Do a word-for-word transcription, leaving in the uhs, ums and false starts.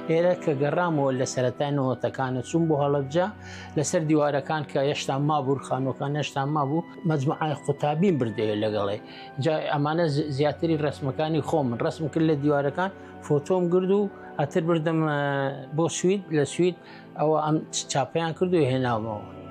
ئێرە کە گەڕامەوە لە سەرەتای نەوەتەکانە چوون بۆ هەڵەبجە لەسەر دیوارەکان کە هێشتا مابوو خانووەکان هێشتا مابوو مەجموعەی قوتابین بردەوێت لەگەڵێ جا ئەمانە زیاتری ڕسمەکانی خۆم ڕسم کرد لە دیوارەکان فۆتۆم گرد و ئەتر بردەم بۆ سوید لە سوید ئەوە ئەم چاپەیان کرد و هێناومەوە.